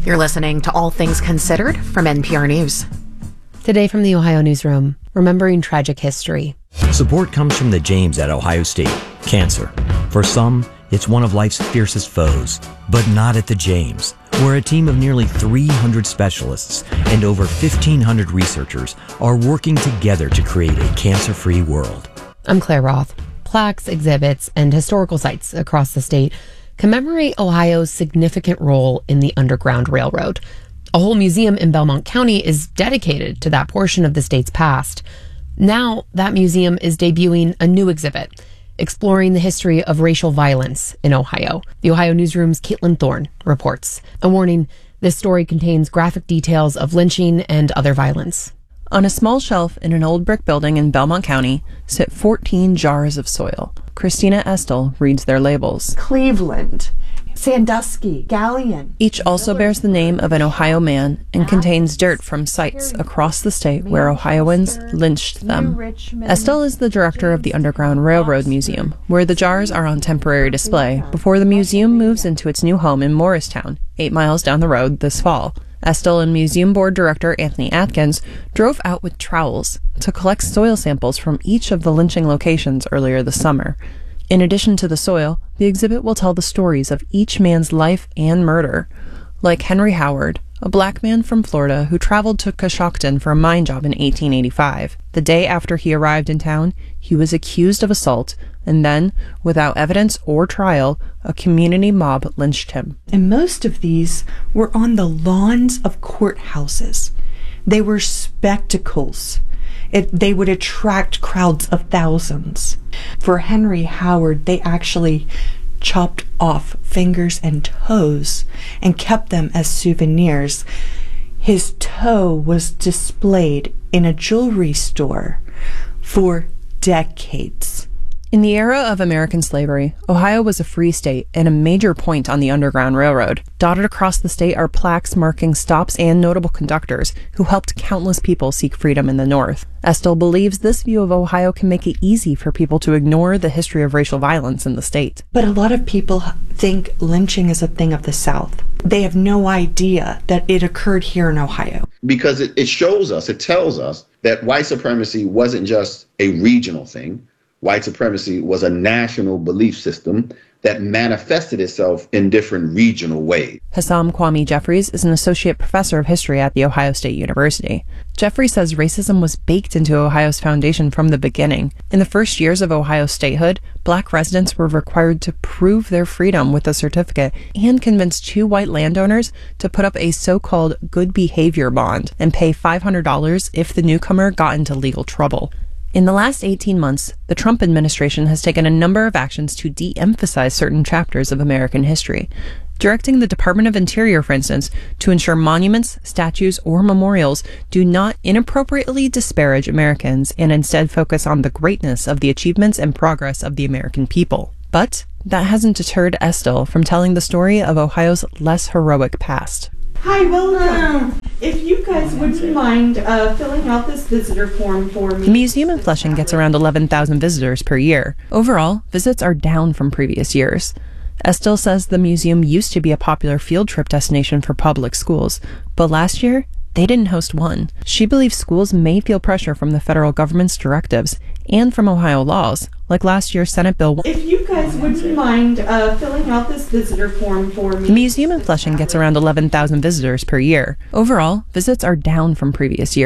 You're listening to All Things Considered from NPR News. Today from the Ohio Newsroom, remembering tragic history. Support comes from the James at Ohio State. Cancer. For some, it's one of life's fiercest foes, but not at the James, where a team of nearly 300 specialists and over 1,500 researchers are working together to create a cancer-free world. I'm Claire Roth. Plaques, exhibits, and historical sites across the state commemorate Ohio's significant role in the Underground Railroad. A whole museum in Belmont County is dedicated to that portion of the state's past. Now, that museum is debuting a new exhibit, exploring the history of racial violence in Ohio. The Ohio Newsroom's Caitlin Thorne reports. A warning, this story contains graphic details of lynching and other violence. On a small shelf in an old brick building in Belmont County sit 14 jars of soil. Christina Estel reads their labels. Cleveland, Sandusky, Galleon. Each also bears the name of an Ohio man and contains dirt from sites across the state where Ohioans lynched them. Estel is the director of the Underground Railroad Museum, where the jars are on temporary display before the museum moves into its new home in Morristown, 8 miles down the road this fall. Estel and Museum Board Director Anthony Atkins drove out with trowels to collect soil samples from each of the lynching locations earlier this summer. In addition to the soil, the exhibit will tell the stories of each man's life and murder. Like Henry Howard, a black man from Florida who traveled to Coshocton for a mine job in 1885. The day after he arrived in town, he was accused of assault, and then, without evidence or trial, a community mob lynched him. And most of these were on the lawns of courthouses. They were spectacles. They would attract crowds of thousands. For Henry Howard, they actually chopped off fingers and toes and kept them as souvenirs. His toe was displayed in a jewelry store for decades. In the era of American slavery, Ohio was a free state and a major point on the Underground Railroad. Dotted across the state are plaques marking stops and notable conductors who helped countless people seek freedom in the North. Estel believes this view of Ohio can make it easy for people to ignore the history of racial violence in the state. But a lot of people think lynching is a thing of the South. They have no idea that it occurred here in Ohio. Because it shows us, it tells us that white supremacy wasn't just a regional thing. White supremacy was a national belief system that manifested itself in different regional ways. Hassam Kwame Jeffries is an associate professor of history at The Ohio State University. Jeffries says racism was baked into Ohio's foundation from the beginning. In the first years of Ohio's statehood, black residents were required to prove their freedom with a certificate and convince 2 white landowners to put up a so-called good behavior bond and pay $500 if the newcomer got into legal trouble. In the last 18 months, the Trump administration has taken a number of actions to de-emphasize certain chapters of American history, directing the Department of Interior, for instance, to ensure monuments, statues, or memorials do not inappropriately disparage Americans and instead focus on the greatness of the achievements and progress of the American people. But that hasn't deterred Estel from telling the story of Ohio's less heroic past. Hi, welcome. If you guys wouldn't mind filling out this visitor form for me. The museum in Flushing gets around 11,000 visitors per year. Overall, visits are down from previous years. Estel says the museum used to be a popular field trip destination for public schools, but last year, they didn't host one. She believes schools may feel pressure from the federal government's directives and from Ohio laws, like last year's Senate Bill. If you guys wouldn't mind filling out this visitor form for me. The museum in Flushing gets around 11,000 visitors per year. Overall, visits are down from previous years.